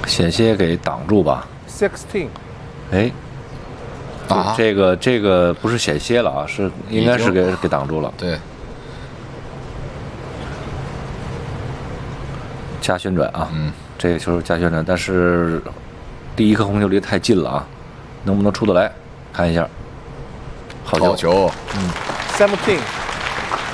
险些给挡住吧。 16。 哎， 啊， 这个不是险些了啊，是应该是给挡住了。 对， 加旋转啊，这个球加旋转，但是第一颗红球离得太近了啊，能不能出得来？看一下，好球， 好球， 17。